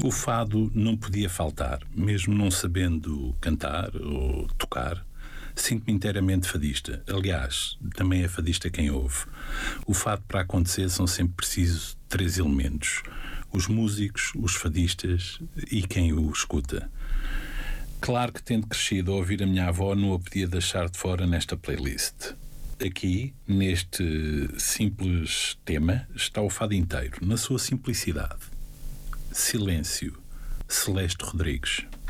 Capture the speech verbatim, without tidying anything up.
O fado não podia faltar, mesmo não sabendo cantar ou tocar. Sinto-me inteiramente fadista. Aliás, também é fadista quem ouve. O fado, para acontecer, são sempre precisos três elementos: os músicos, os fadistas e quem o escuta. Claro que, tendo crescido a ouvir a minha avó, não a podia deixar de fora nesta playlist. Aqui, neste simples tema, está o fado inteiro, na sua simplicidade. Silêncio, Celeste Rodrigues.